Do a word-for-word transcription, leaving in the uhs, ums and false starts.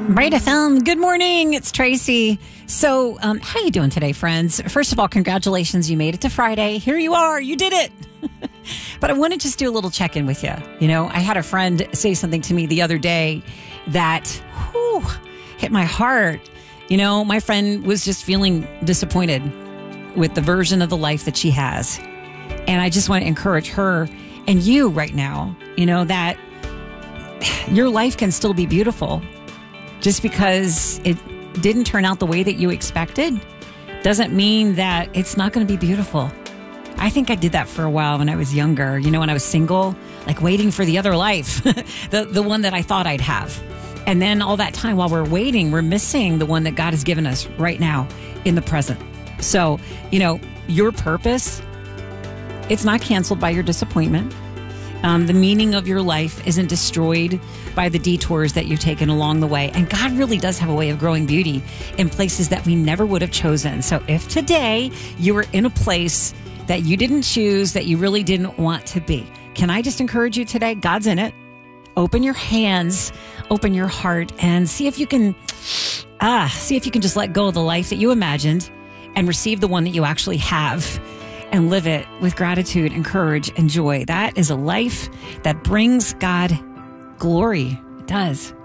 Bright F M, good morning. It's Tracy. So, um, how you doing today, friends? First of all, congratulations. You made it to Friday. Here you are. You did it. But I want to just do a little check-in with you. You know, I had a friend say something to me the other day that whew, hit my heart. You know, my friend was just feeling disappointed with the version of the life that she has. And I just want to encourage her and you right now, you know, that your life can still be beautiful. Just because it didn't turn out the way that you expected doesn't mean that it's not going to be beautiful. I think I did that for a while when I was younger. You know, when I was single, like waiting for the other life, the, the one that I thought I'd have. And then all that time while we're waiting, we're missing the one that God has given us right now in the present. So, you know, your purpose, it's not canceled by your disappointment. Um, the meaning of your life isn't destroyed by the detours that you've taken along the way. And God really does have a way of growing beauty in places that we never would have chosen. So if today you were in a place that you didn't choose, that you really didn't want to be, can I just encourage you today? God's in it. Open your hands, open your heart, and see if you can, ah, see if you can just let go of the life that you imagined and receive the one that you actually have. And live it with gratitude and courage and joy. That is a life that brings God glory. It does.